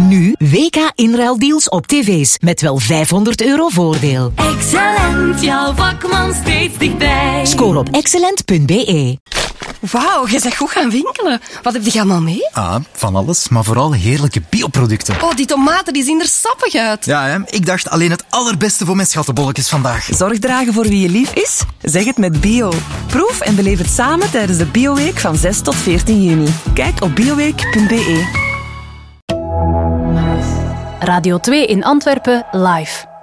Nu WK inruildeals op tv's met wel €500 voordeel. Excellent, jouw vakman steeds dichtbij. Scoor op excellent.be. Wauw, je bent goed gaan winkelen. Wat heb je allemaal mee? Van alles, maar vooral heerlijke bioproducten. Oh, die tomaten die zien er sappig uit. Ja, hè? Ik dacht alleen het allerbeste voor mijn schattenbolletjes vandaag. Zorg dragen voor wie je lief is? Zeg het met bio. Proef en beleef het samen tijdens de Bioweek van 6 tot 14 juni. Kijk op bioweek.be. Radio 2 in Antwerpen live.